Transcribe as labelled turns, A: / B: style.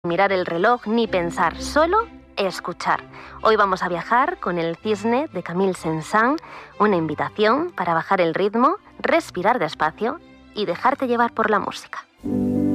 A: mirar el reloj ni pensar, solo escuchar. Hoy vamos a viajar con El Cisne de Camille Saint-Saëns, una invitación para bajar el ritmo, respirar despacio y dejarte llevar por la música.